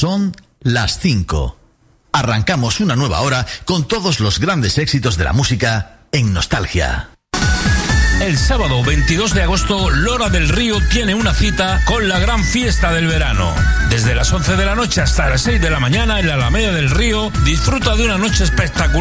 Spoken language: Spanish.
Son las 5. Arrancamos una nueva hora con todos los grandes éxitos de la música en Nostalgia. El sábado 22 de agosto, Lora del Río tiene una cita con la gran fiesta del verano. Desde las 11 de la noche hasta las 6 de la mañana en la Alameda del Río, disfruta de una noche espectacular